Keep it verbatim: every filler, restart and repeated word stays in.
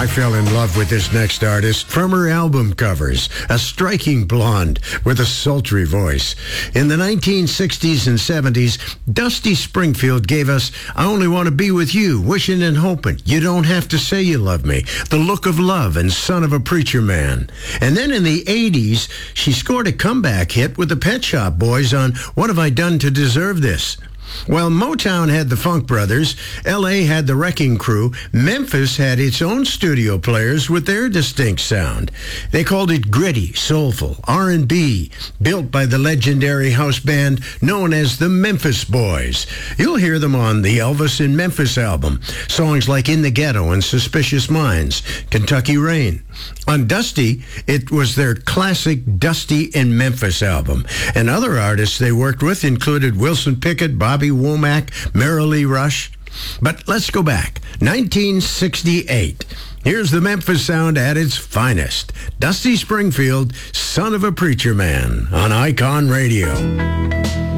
I fell in love with this next artist from her album covers. A striking blonde with a sultry voice. In the nineteen sixties and seventies, Dusty Springfield gave us I Only Want to Be With You, Wishing and Hoping, You Don't Have to Say You Love Me, The Look of Love, and Son of a Preacher Man. And then in the eighties, she scored a comeback hit with the Pet Shop Boys on What Have I Done to Deserve This? While Motown had the Funk Brothers, L A had the Wrecking Crew, Memphis had its own studio players with their distinct sound. They called it gritty, soulful, R and B, built by the legendary house band known as the Memphis Boys. You'll hear them on the Elvis in Memphis album, songs like In the Ghetto and Suspicious Minds, Kentucky Rain. On Dusty, it was their classic Dusty in Memphis album. And other artists they worked with included Wilson Pickett, Bobby Womack, Marilee Rush. But let's go back. nineteen sixty-eight. Here's the Memphis sound at its finest. Dusty Springfield, Son of a Preacher Man, on Icon Radio.